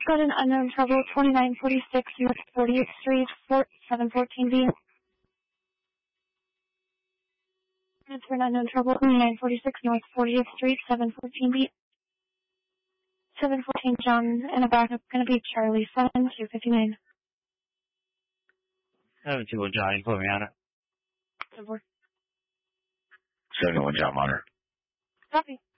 Got an unknown trouble, 2946 North 40th Street, 714B. It's for an unknown trouble, 2946 North 40th Street, 714B. 714 John, and a backup gonna be Charlie, 7259. 721 John, you put me on it. 74. 71 John Monitor. Copy.